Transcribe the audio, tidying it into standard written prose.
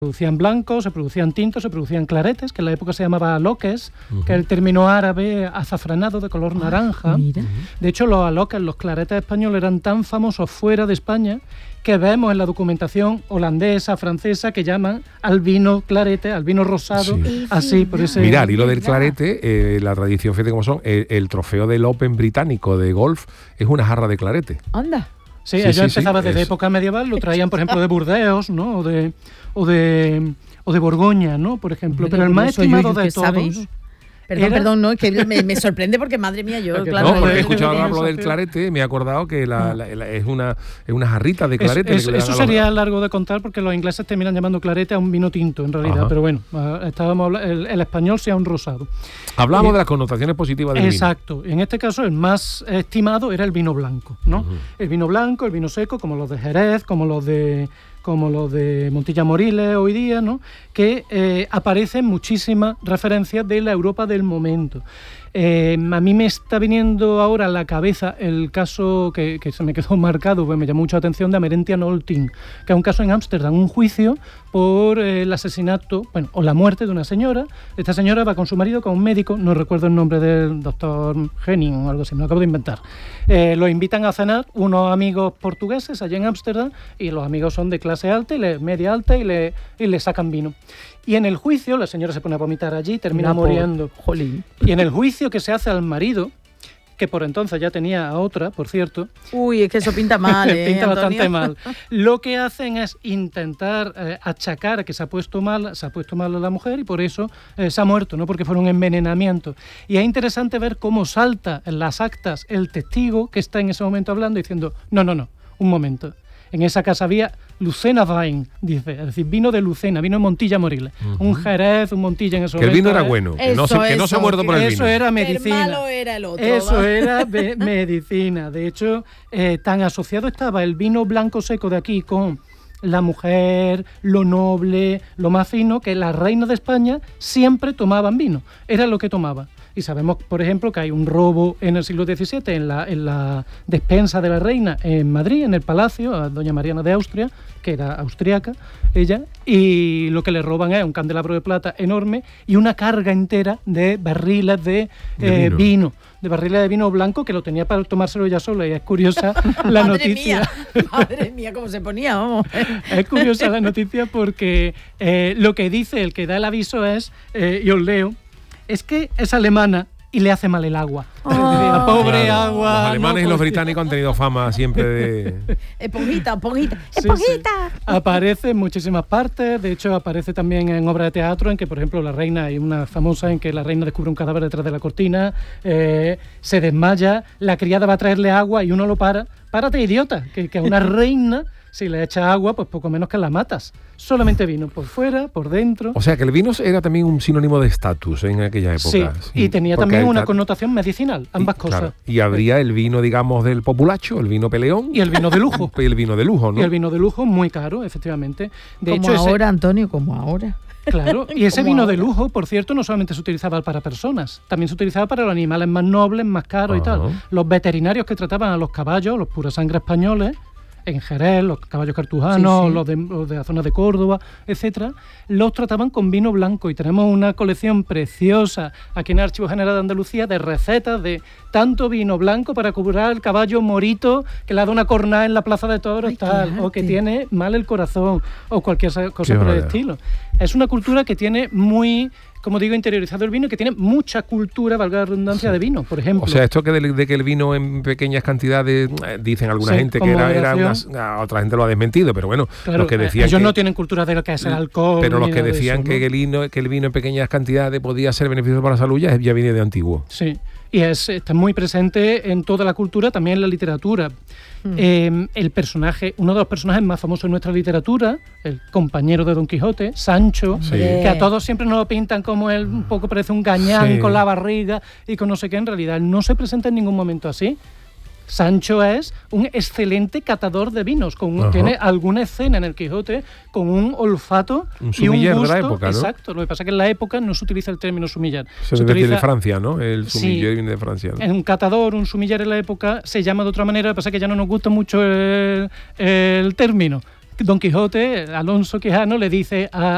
producían blancos, se producían tintos, se producían claretes, que en la época se llamaba aloques, que es el término árabe azafranado de color naranja. Mira. De hecho, los aloques, los claretes españoles eran tan famosos fuera de España que vemos en la documentación holandesa, francesa, que llaman al vino clarete, al vino rosado, Sí. así, por ese... Mira, al hilo del clarete, la tradición, fíjate cómo son, el trofeo del Open británico de golf es una jarra de clarete. Anda. Sí, Sí, ellos sí, empezaban sí, desde es- época medieval, lo traían, por ejemplo, de Burdeos, ¿no? O de Borgoña, ¿no? Por ejemplo. Pero el más Curioso, estimado yo de que sabéis. todos... Perdón, no, es que me sorprende porque, madre mía, yo, Porque claro. No, porque he de- escuchado de- hablar del de- clarete, me he acordado que es una jarrita de clarete. que le dan Eso a los- sería largo de contar porque los ingleses terminan llamando clarete a un vino tinto, en realidad. Ajá. Pero bueno, el español sea un rosado. Hablamos de las connotaciones positivas del Exacto. En este caso, el más estimado era el vino blanco, ¿no? El vino blanco, el vino seco, como los de Jerez, como los de Montilla Moriles hoy día, ¿no? Que aparecen muchísimas referencias de la Europa del momento. A mí me está viniendo ahora a la cabeza el caso que se me quedó marcado, pues me llamó mucha atención, de Amerentian Oltin, que es un caso en Ámsterdam, un juicio por el asesinato, bueno, o la muerte de una señora. Esta señora va con su marido, con un médico, no recuerdo el nombre del doctor Henning o algo así, me lo acabo de inventar. Lo invitan a cenar unos amigos portugueses allá en Ámsterdam, y los amigos son de clase alta y media alta, y le sacan vino. Y en el juicio, la señora se pone a vomitar allí, termina muriendo. Jolín. Y en el juicio que se hace al marido, que por entonces ya tenía a otra, por cierto, Uy, es que eso pinta mal, pinta Antonio. bastante mal. Lo que hacen es intentar achacar que se ha puesto mal a la mujer y por eso se ha muerto, no porque fuera un envenenamiento. Y es interesante ver cómo salta en las actas el testigo que está en ese momento hablando diciendo, no, un momento. En esa casa había Lucena Wine, dice, es decir, vino de Lucena, vino de Montilla Moriles. Un Jerez, un Montilla en ese Que el momento. vino era bueno, que no se ha muerto por el vino. Eso era El medicina. malo era el otro. Eso ¿va? era medicina. De hecho, tan asociado estaba el vino blanco seco de aquí con la mujer, lo noble, lo más fino, que las reinas de España siempre tomaban vino. Era lo que tomaban. Y sabemos, por ejemplo, que hay un robo en el siglo XVII en la despensa de la reina en Madrid, en el palacio, a doña Mariana de Austria, que era austriaca, ella, y lo que le roban es un candelabro de plata enorme y una carga entera de barriles de vino. De barriles de vino blanco, que lo tenía para tomárselo ella sola, y es curiosa la noticia. Madre mía, cómo se ponía, vamos. Es curiosa la noticia porque lo que dice el que da el aviso es, y os leo, es que es alemana y le hace mal el agua. La pobre Claro, agua. Los alemanes no, y los porque- británicos han tenido fama siempre de... Esponjita. Sí, sí. Aparece en muchísimas partes, de hecho aparece también en obras de teatro en que, por ejemplo, la reina, hay una famosa en que la reina descubre un cadáver detrás de la cortina, se desmaya, la criada va a traerle agua y uno lo para. Párate, idiota, que a una reina, si le echas agua, pues poco menos que la matas. Solamente vino por fuera, por dentro. O sea, que el vino era también un sinónimo de estatus en aquella época. Sí, y tenía porque también una ta- connotación medicinal, ambas cosas. Claro, y habría el vino, digamos, del populacho, el vino peleón. Y el vino de lujo. Y el vino de lujo, ¿no? Y el vino de lujo muy caro, efectivamente. De Como hecho, ahora, Antonio, como ahora. Claro, y ese Como vino de ahora. lujo, por cierto, no solamente se utilizaba para personas, también se utilizaba para los animales más nobles, más caros y tal. Ajá. Los veterinarios que trataban a los caballos, los pura sangre españoles, en Jerez, los caballos cartujanos, Sí, sí. los de la zona de Córdoba, etcétera, los trataban con vino blanco, y tenemos una colección preciosa aquí en el Archivo General de Andalucía de recetas de tanto vino blanco para curar el caballo morito que le ha dado una cornada en la plaza de toros, Ay, qué tal, o que arte. tiene mal el corazón, o cualquier cosa Qué por el barbaridad. estilo. Es una cultura que tiene muy, como digo, interiorizado el vino, y que tiene mucha cultura, valga la redundancia, de vino, por ejemplo. O sea, esto que de que el vino en pequeñas cantidades, dicen alguna Sí, gente con que era moderación. otra gente lo ha desmentido, pero bueno, Claro, los que decían ellos que, no tienen cultura de lo que es el alcohol. pero los ni que nada de decían eso, que ¿no? el vino en pequeñas cantidades podía ser beneficioso para la salud ya viene de antiguo. Sí, y está muy presente en toda la cultura, también en la literatura. El personaje, uno de los personajes más famosos en nuestra literatura, el compañero de Don Quijote, Sancho, Sí. que a todos siempre nos lo pintan como él, un poco parece un gañán Sí. con la barriga y con no sé qué, en realidad él no se presenta en ningún momento así. Sancho es un excelente catador de vinos, Ajá. tiene alguna escena en el Quijote con un olfato Un y un sumiller de gusto. la época, ¿no? Exacto, lo que pasa es que en la época no se utiliza el término sumillar. Eso Se debe ser de utiliza- Francia, ¿no? El Sí. sumiller viene de Francia, ¿no? en un catador, un sumiller en la época se llama de otra manera, lo que pasa es que ya no nos gusta mucho el término. Don Quijote, Alonso Quijano, le dice a